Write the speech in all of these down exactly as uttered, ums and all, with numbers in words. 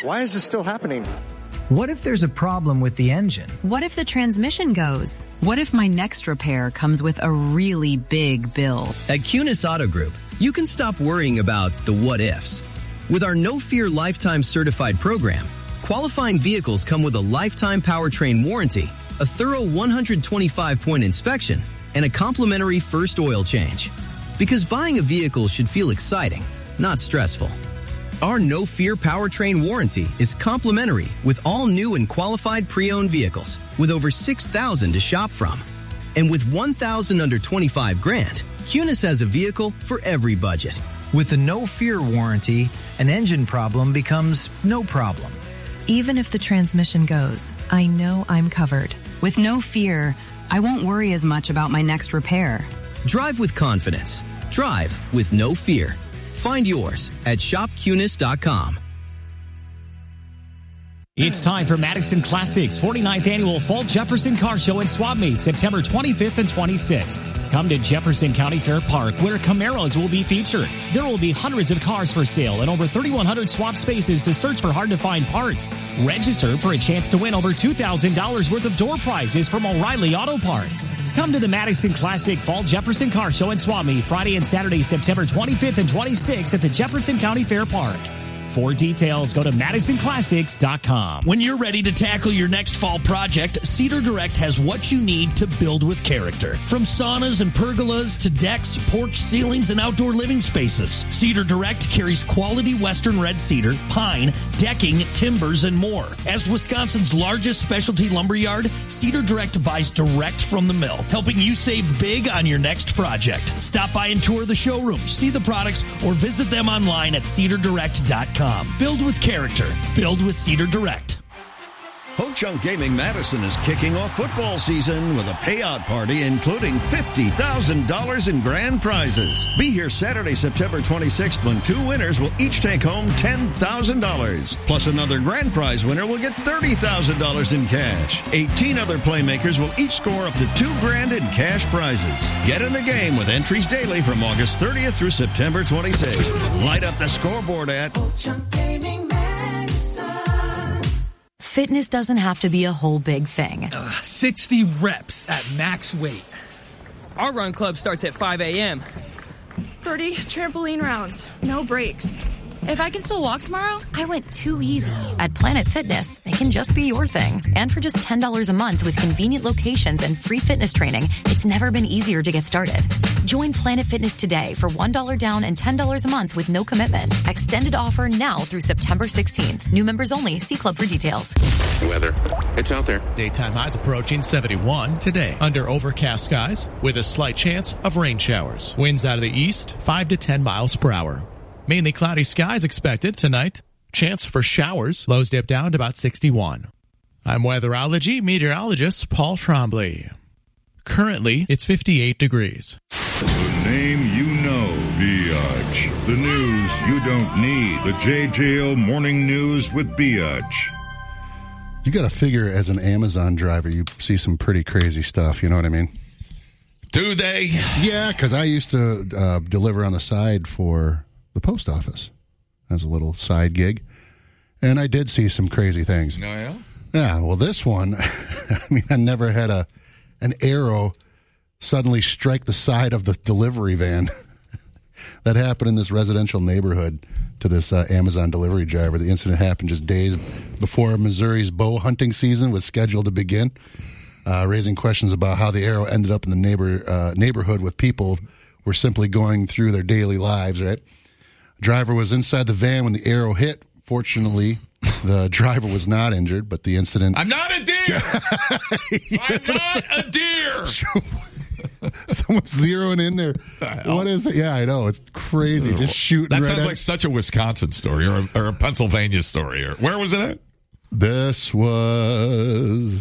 Why is this still happening? What if there's a problem with the engine? What if the transmission goes? What if my next repair comes with a really big bill? At Cunis Auto Group, you can stop worrying about the what-ifs. With our No Fear Lifetime Certified program, qualifying vehicles come with a lifetime powertrain warranty, a thorough one hundred twenty-five point inspection, and a complimentary first oil change. Because buying a vehicle should feel exciting, not stressful. Our No Fear powertrain warranty is complimentary with all new and qualified pre-owned vehicles with over six thousand to shop from. And with one thousand under twenty-five grand, Cunis has a vehicle for every budget. With the No Fear warranty, an engine problem becomes no problem. Even if the transmission goes, I know I'm covered. With No Fear, I won't worry as much about my next repair. Drive with confidence. Drive with no fear. Find yours at shop cunis dot com. It's time for Madison Classics forty-ninth Annual Fall Jefferson Car Show and Swap Meet, September twenty-fifth and twenty-sixth. Come to Jefferson County Fair Park, where Camaros will be featured. There will be hundreds of cars for sale and over thirty-one hundred swap spaces to search for hard-to-find parts. Register for a chance to win over two thousand dollars worth of door prizes from O'Reilly Auto Parts. Come to the Madison Classic Fall Jefferson Car Show and Swap Meet Friday and Saturday, September twenty-fifth and twenty-sixth at the Jefferson County Fair Park. For details, go to madison classics dot com. When you're ready to tackle your next fall project, Cedar Direct has what you need to build with character. From saunas and pergolas to decks, porch ceilings, and outdoor living spaces, Cedar Direct carries quality Western red cedar, pine, decking, timbers, and more. As Wisconsin's largest specialty lumber yard, Cedar Direct buys direct from the mill, helping you save big on your next project. Stop by and tour the showroom, see the products, or visit them online at cedar direct dot com. Build with character. Build with Cedar Direct. Ho Chunk Gaming Madison is kicking off football season with a payout party including fifty thousand dollars in grand prizes. Be here Saturday, September twenty-sixth, when two winners will each take home ten thousand dollars. Plus another grand prize winner will get thirty thousand dollars in cash. eighteen other playmakers will each score up to two grand in cash prizes. Get in the game with entries daily from August thirtieth through September twenty-sixth. Light up the scoreboard at Ho Chunk Gaming Madison. Fitness doesn't have to be a whole big thing. Uh, sixty reps at max weight. Our run club starts at five a.m. thirty trampoline rounds, no breaks. If I can still walk tomorrow, I went too easy. At Planet Fitness, it can just be your thing. And for just ten dollars a month with convenient locations and free fitness training, it's never been easier to get started. Join Planet Fitness today for one dollar down and ten dollars a month with no commitment. Extended offer now through September sixteenth. New members only. See club for details. Weather. It's out there. Daytime highs approaching seventy-one today. Under overcast skies with a slight chance of rain showers. Winds out of the east, five to ten miles per hour. Mainly cloudy skies expected tonight. Chance for showers. Lows dip down to about sixty-one. I'm weatherology meteorologist Paul Trombley. Currently, it's fifty-eight degrees. The name you know, Biatch. The news you don't need. The J J O Morning News with Biatch. You got to figure as an Amazon driver, you see some pretty crazy stuff. You know what I mean? Do they? Yeah, because I used to uh, deliver on the side for the post office as a little side gig, and I did see some crazy things. Oh, yeah? Yeah, well, this one, I mean, I never had a an arrow suddenly strike the side of the delivery van. That happened in this residential neighborhood to this uh, Amazon delivery driver. The incident happened just days before Missouri's bow hunting season was scheduled to begin, uh, raising questions about how the arrow ended up in the neighbor uh, neighborhood with people were simply going through their daily lives, right? Driver was inside the van when the arrow hit. Fortunately, the driver was not injured, but the incident... I'm not a deer! I'm not a deer! Someone's zeroing in there. What is it? Yeah, I know. It's crazy. Just shooting That right sounds at... like such a Wisconsin story or a, or a Pennsylvania story. Or where was it at? This was...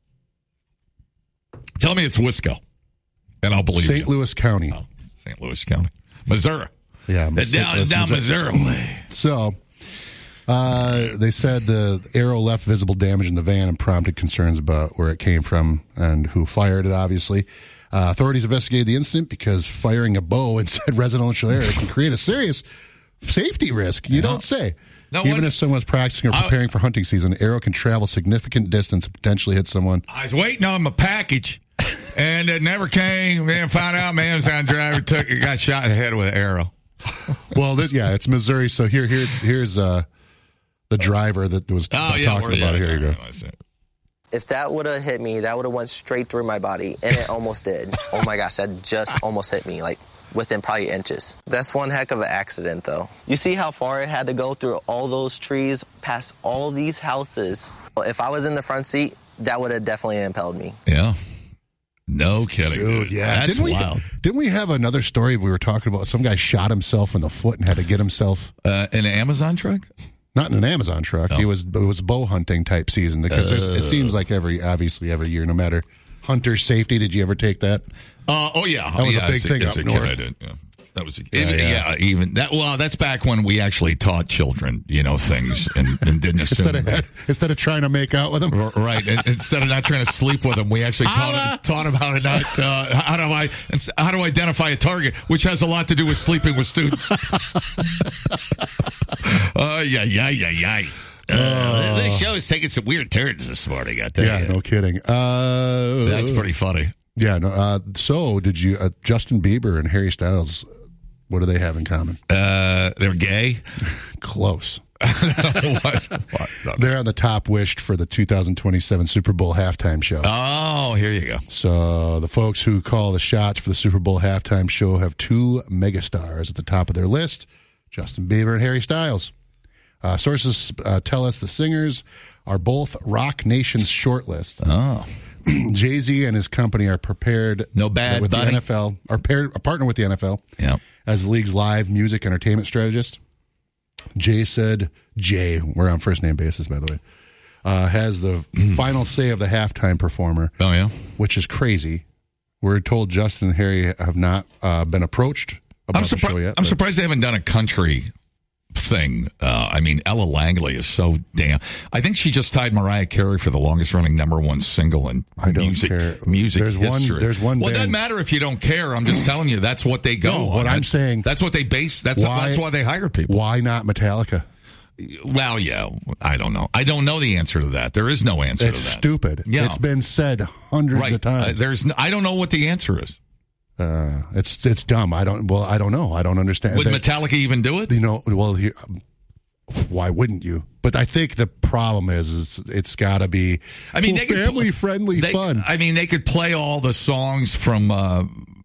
Tell me it's Wisco, and I'll believe Saint you. Louis County. Oh, Saint Louis County. Missouri. Yeah, down down Missouri. Missouri. So, uh, they said the arrow left visible damage in the van and prompted concerns about where it came from and who fired it, obviously. Uh, authorities investigated the incident because firing a bow inside residential area can create a serious safety risk. You yeah. don't say. No, Even what? if someone's practicing or preparing I, for hunting season, the arrow can travel significant distance and potentially hit someone. I was waiting on my package, and it never came. Man, found out, man, Amazon driver took it, got shot in the head with an arrow. Well, this, yeah, it's Missouri. So here, here's here's uh, the driver that was oh, t- yeah, talking about it. Here you go. If that would have hit me, that would have went straight through my body, and it almost did. Oh my gosh, that just almost hit me, like within probably inches. That's one heck of an accident, though. You see how far it had to go through all those trees, past all these houses. If I was in the front seat, that would have definitely impelled me. Yeah. No kidding. Dude, yeah. That's didn't wild. We, didn't we have another story we were talking about? Some guy shot himself in the foot and had to get himself... Uh, in an Amazon truck? Not in an Amazon truck. No. He was, it was bow hunting type season because uh, it seems like every, obviously every year, no matter hunter safety. Did you ever take that? Uh, oh, yeah. That was yeah, a big thing a, up a north. Kid I did, yeah. That was a, Yeah, it, yeah. yeah, even that. Well, that's back when we actually taught children, you know, things and, and didn't assume. instead, of, instead of trying to make out with them, right? And instead of not trying to sleep with them, we actually taught them, taught them how to not uh, how do I how to identify a target, which has a lot to do with sleeping with students. Oh yeah, yeah, yeah, yeah. Uh, this show is taking some weird turns this morning. I tell yeah, you. no kidding. Uh, That's pretty funny. Yeah. No. Uh, so, did you? Uh, Justin Bieber and Harry Styles. What do they have in common? Uh, they're gay. Close. what? What? No. They're on the top wished for the two thousand twenty-seven Super Bowl halftime show. Oh, here you go. So the folks who call the shots for the Super Bowl halftime show have two megastars at the top of their list: Justin Bieber and Harry Styles. Uh, sources uh, tell us the singers are both Rock Nation's shortlist. Oh. Jay-Z and his company are prepared no bad with buddy. the N F L, are paired, a partner with the N F L yeah. as the league's live music entertainment strategist. Jay said, Jay, we're on first name basis, by the way, uh, has the final say of the halftime performer. Oh, yeah? Which is crazy. We're told Justin and Harry have not uh, been approached about I'm, the surpri- show yet. I'm but- surprised they haven't done a country thing. Uh, I mean, Ella Langley is so damn. I think she just tied Mariah Carey for the longest running number one single in I don't music care. music There's history. One, there's one. Well, it band- doesn't matter if you don't care. I'm just telling you that's what they go. No, on. what I'm That's- saying- That's what they base. That's Why- that's why they hire people. Why not Metallica? Well, yeah, I don't know. I don't know the answer to that. There is no answer It's to that. stupid. Yeah. It's been said hundreds right. of times. Uh, there's. No, I don't know what the answer is. Uh, it's it's dumb. I don't. Well, I don't know. I don't understand. Would They- Metallica even do it? You know. Well, he, why wouldn't you? But I think the problem is, is it's got to be. I mean, well, they could family pl- friendly they- fun. I mean, they could play all the songs from, uh,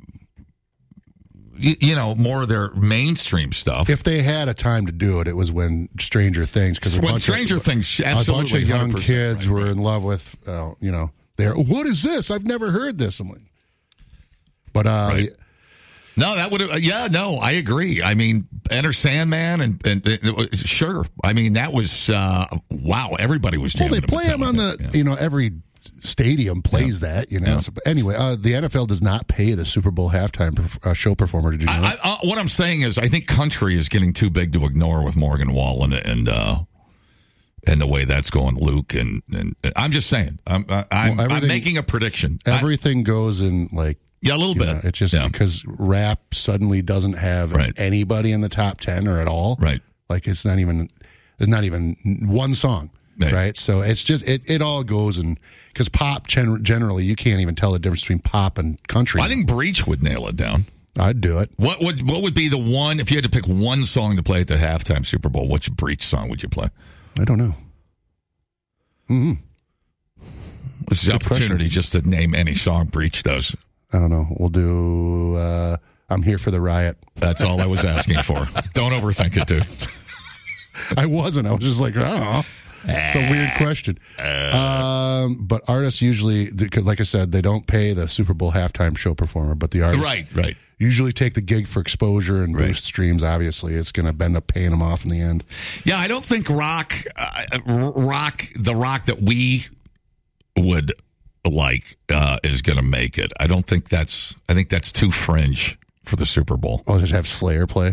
you, you know, more of their mainstream stuff. If they had a time to do it, it was when Stranger Things. Because When Stranger Things, a absolutely, bunch of young one hundred percent kids right, were right. in love with. Uh, you know, they're what is this? I've never heard this. I'm like, but uh, Right. No, that would have. Yeah, no, I agree. I mean, Enter Sandman and, and, and sure. I mean, that was uh, wow. Everybody was well, jamming. they play them on the. Yeah. You know, every stadium plays that. You know. Yeah. So, but anyway, uh, the N F L does not pay the Super Bowl halftime perf- uh, show performer. Did you know? I, I, uh, what I'm saying is, I think country is getting too big to ignore with Morgan Wallen and uh, and the way that's going, Luke. And, and I'm just saying, I'm I'm, Well, I'm everything- making a prediction. I- Everything goes in like. yeah, a little You bit. know, it's just Yeah. because rap suddenly doesn't have Right. anybody in the top ten or at all. Right. Like it's not even there's not even one song. Right. Right. So it's just it, it all goes in because pop gen- generally you can't even tell the difference between pop and country. I think Breach would nail it down. I'd do it. What would what would be the one if you had to pick one song to play at the halftime Super Bowl? Which Breach song would you play? I don't know. Hmm. This is the Good question. opportunity just to name any song Breach does. I don't know. We'll do. Uh, I'm here for the riot. That's all I was asking for. Don't overthink it, dude. I wasn't. I was just like, oh. It's a weird question. Um, but artists usually, because like I said, they don't pay the Super Bowl halftime show performer, but the artists Right, right. usually take the gig for exposure and Right. boost streams. Obviously, it's going to end up paying them off in the end. Yeah, I don't think rock, uh, r- rock, the rock that we would like uh, is going to make it. I don't think that's. I think that's too fringe for the Super Bowl. I'll just have Slayer play.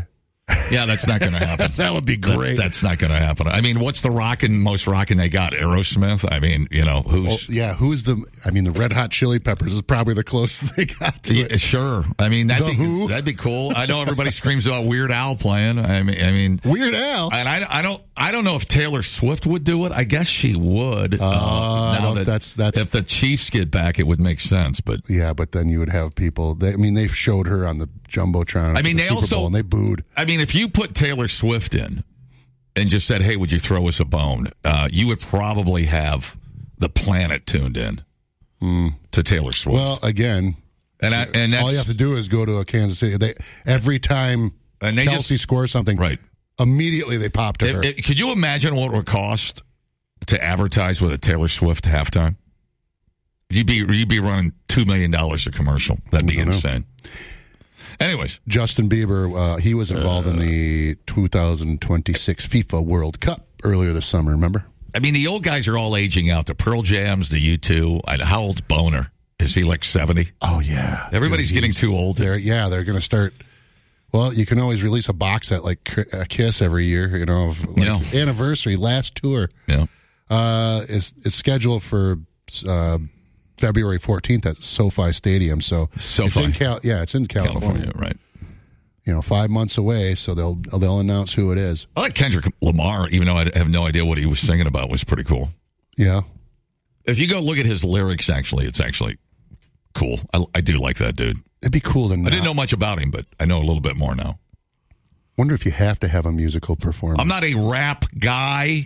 Yeah, that's not going to happen. That would be great. That, that's not going to happen. I mean, what's the rockin', most rockin' they got? Aerosmith? I mean, you know, who's... Well, yeah, who's the... I mean, the Red Hot Chili Peppers is probably the closest they got to yeah, it. Sure. I mean, that'd the be, Who? that'd be cool. I know everybody screams about Weird Al playing. I mean... I mean Weird Al? And I, I don't I don't know if Taylor Swift would do it. I guess she would. Uh, uh, now that, that's, that's... If the Chiefs get back, it would make sense, but... Yeah, but then you would have people... They, I mean, they showed her on the Jumbotron I mean, the they Super also... Bowl, and they booed. I mean, if you put Taylor Swift in and just said, hey, would you throw us a bone? Uh, you would probably have the planet tuned in mm. to Taylor Swift. Well, again, and I, and that's, all you have to do is go to a Kansas City. They, every time and they Kelsey just, scores something, right. immediately they pop to it, her. It, could you imagine what it would cost to advertise with a Taylor Swift halftime? You'd be, you'd be running two million dollars a commercial. That'd be insane. Know. Anyways, Justin Bieber, uh, he was involved uh, in the two thousand twenty-six FIFA World Cup earlier this summer, remember? I mean, the old guys are all aging out. The Pearl Jams, the U two. How old's Boner? Is he like seventy? Oh, yeah. Everybody's Dude, getting too old. They're, yeah, they're going to start... Well, you can always release a box at like a Kiss every year, you know, of like yeah. anniversary, last tour. Yeah. Uh, it's, it's scheduled for... Uh, February fourteenth at SoFi Stadium. So SoFi. It's in Cal- yeah, it's in California. California, right. You know, five months away, so they'll they'll announce who it is. I like Kendrick Lamar, even though I have no idea what he was singing about, was pretty cool. Yeah. If you go look at his lyrics, actually, it's actually cool. I, I do like that dude. It'd be cool to know. I didn't know much about him, but I know a little bit more now. Wonder if you have to have a musical performance. I'm not a rap guy.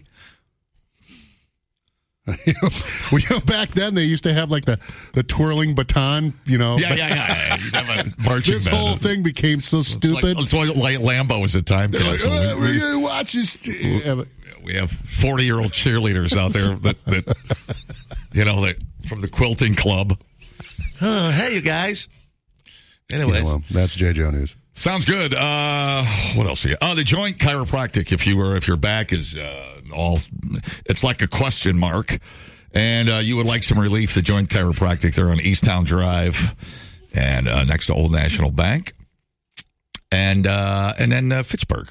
Well, you know, back then they used to have like the, the twirling baton, you know. Yeah, yeah, yeah. yeah. You'd have a marching this band. whole thing became so stupid. It's like, it's like Lambo was a time capsule. Like, oh, we're gonna watch this. We have forty-year-old cheerleaders out there that, that you know, that from the quilting club. Oh, hey, you guys. Anyways, yeah, well, that's J J O News. Sounds good. Uh, what else? Here? Oh, the Joint Chiropractic. If you were, if your back is uh, all, it's like a question mark, and uh, you would like some relief. The Joint Chiropractic. They're on Easttown Drive, and uh, next to Old National Bank, and uh, and then uh, Fitchburg,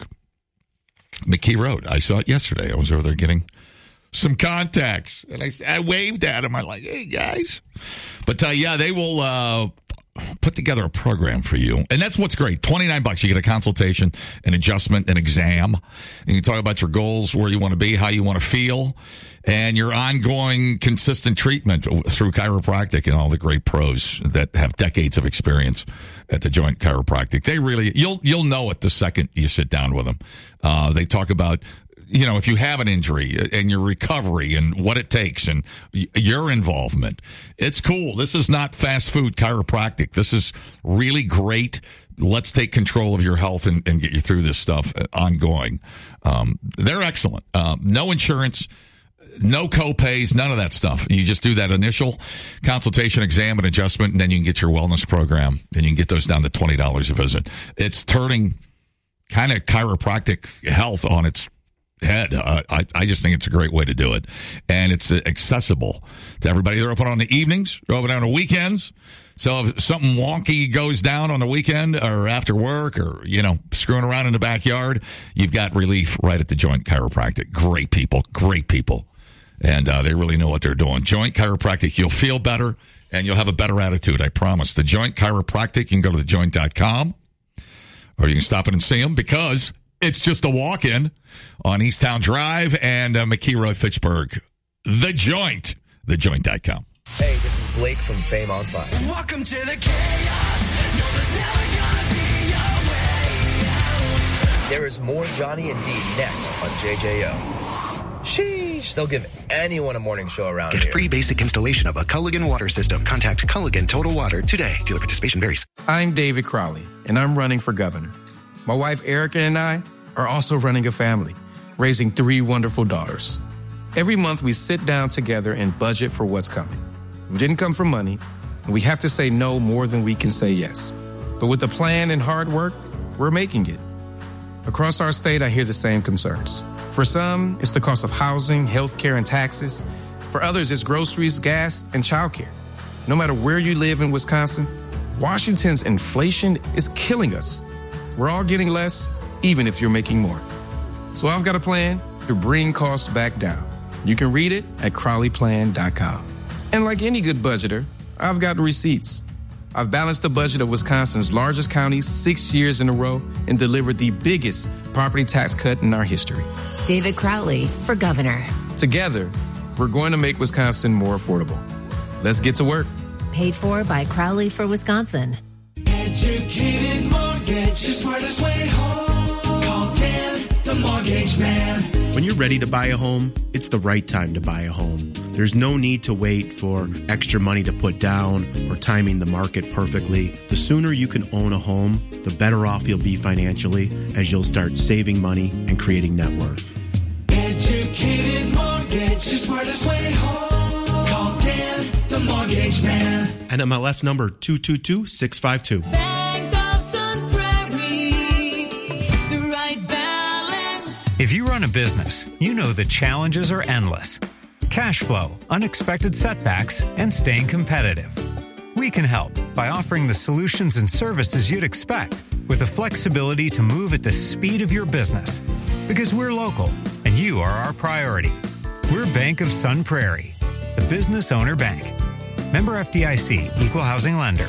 McKee Road. I saw it yesterday. I was over there getting some contacts, and I, I waved at them. I'm like, hey guys, but uh, yeah, they will. Uh, put together a program for you. And that's what's great. twenty-nine bucks. You get a consultation, an adjustment, an exam. And you talk about your goals, where you want to be, how you want to feel, and your ongoing consistent treatment through chiropractic and all the great pros that have decades of experience at the Joint Chiropractic. They really, you'll, you'll know it the second you sit down with them. Uh, they talk about, you know, if you have an injury and your recovery and what it takes and your involvement. It's cool. This is not fast food chiropractic. This is really great. Let's take control of your health and, and get you through this stuff ongoing. Um, they're excellent. Um, no insurance, no co-pays, none of that stuff. You just do that initial consultation, exam, and adjustment, and then you can get your wellness program, and you can get those down to twenty dollars a visit. It's turning kind of chiropractic health on its head. Uh, I, I just think it's a great way to do it. And it's accessible to everybody. They're open on the evenings, they're open on the weekends. So if something wonky goes down on the weekend or after work or, you know, screwing around in the backyard, you've got relief right at the Joint Chiropractic. Great people, great people. And uh, they really know what they're doing. Joint Chiropractic, you'll feel better and you'll have a better attitude, I promise. The Joint Chiropractic, you can go to the joint dot com or you can stop in and see them because it's just a walk-in on Easttown Drive and uh, McKee Road, Fitchburg. The Joint, the joint dot com. Hey, this is Blake from Fame on Fire. Welcome to the chaos. No, there's never gonna be a way out. There is more Johnny and Dee next on J J O. Sheesh, they'll give anyone a morning show around Get here. free basic installation of a Culligan water system. Contact Culligan Total Water today. Dealer participation varies. I'm David Crowley, and I'm running for governor. My wife Erica and I are also running a family, raising three wonderful daughters. Every month we sit down together and budget for what's coming. We didn't come for money, and we have to say no more than we can say yes. But with a plan and hard work, we're making it. Across our state, I hear the same concerns. For some, it's the cost of housing, healthcare, and taxes. For others, it's groceries, gas, and childcare. No matter where you live in Wisconsin, Washington's inflation is killing us. We're all getting less, even if you're making more. So I've got a plan to bring costs back down. You can read it at Crowley Plan dot com. And like any good budgeter, I've got receipts. I've balanced the budget of Wisconsin's largest counties six years in a row and delivered the biggest property tax cut in our history. David Crowley for governor. Together, we're going to make Wisconsin more affordable. Let's get to work. Paid for by Crowley for Wisconsin. Educated mortgage, the smartest way home. Call Dan, the mortgage man. When you're ready to buy a home, it's the right time to buy a home. There's no need to wait for extra money to put down or timing the market perfectly. The sooner you can own a home, the better off you'll be financially as you'll start saving money and creating net worth. Educated mortgage, the smartest way home. Call Dan, the mortgage man. N M L S number two two two six five two. If you run a business, you know the challenges are endless. Cash flow, unexpected setbacks, and staying competitive. We can help by offering the solutions and services you'd expect with the flexibility to move at the speed of your business. Because we're local and you are our priority. We're Bank of Sun Prairie, the business owner bank. Member F D I C, Equal Housing Lender.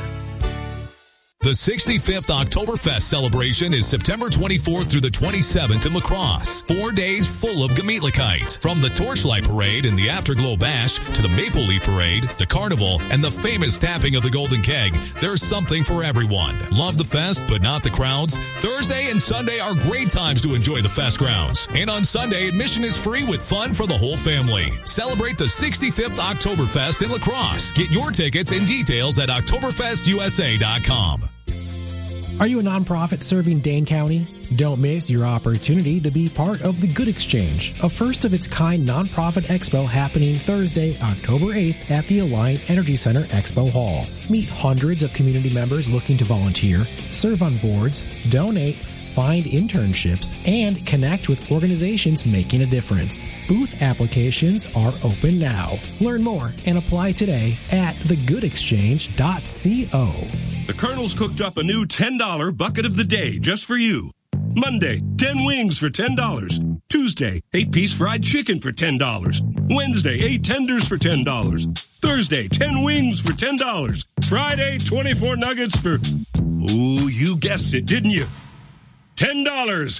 The sixty-fifth Oktoberfest celebration is September twenty-fourth through the twenty-seventh in La Crosse. Four days full of Gemütlichkeit. From the Torchlight Parade and the Afterglow Bash to the Maple Leaf Parade, the Carnival, and the famous tapping of the Golden Keg, there's something for everyone. Love the fest, but not the crowds? Thursday and Sunday are great times to enjoy the fest grounds. And on Sunday, admission is free with fun for the whole family. Celebrate the sixty-fifth Oktoberfest in La Crosse. Get your tickets and details at Oktoberfest U S A dot com. Are you a nonprofit serving Dane County? Don't miss your opportunity to be part of the Good Exchange, a first-of-its-kind nonprofit expo happening Thursday, October eighth at the Alliant Energy Center Expo Hall. Meet hundreds of community members looking to volunteer, serve on boards, donate, find internships, and connect with organizations making a difference. Booth applications are open now. Learn more and apply today at the good exchange dot co. The Colonel's cooked up a new ten dollar bucket of the day just for you. Monday, ten wings for ten dollars. Tuesday, eight-piece fried chicken for ten dollars. Wednesday, eight tenders for ten dollars. Thursday, ten wings for ten dollars. Friday, twenty-four nuggets for... Ooh, you guessed it, didn't you? ten dollars.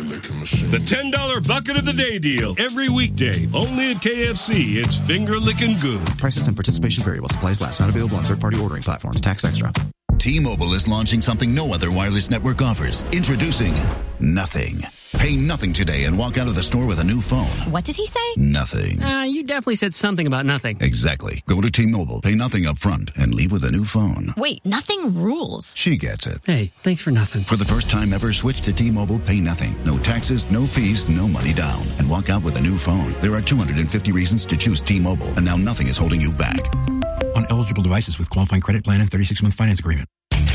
The ten dollar bucket of the day deal. Every weekday. Only at K F C. It's finger-licking good. Prices and participation vary while supplies last. Not available on third-party ordering platforms. Tax extra. T-Mobile is launching something no other wireless network offers. Introducing Nothing. Pay nothing today and walk out of the store with a new phone. What did he say? Nothing. Uh, you definitely said something about nothing. Exactly. Go to T-Mobile, pay nothing up front, and leave with a new phone. Wait, nothing rules. She gets it. Hey, thanks for nothing. For the first time ever, switch to T-Mobile, pay nothing. No taxes, no fees, no money down. And walk out with a new phone. There are two hundred fifty reasons to choose T-Mobile, and now nothing is holding you back. On eligible devices with qualifying credit plan and thirty-six month finance agreement.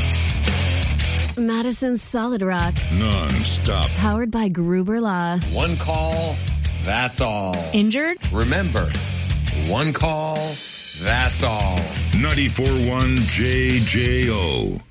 Madison's Solid Rock. Non-stop. Powered by Gruber Law. One call, that's all. Injured? Remember, one call, that's all. ninety-four point one J J O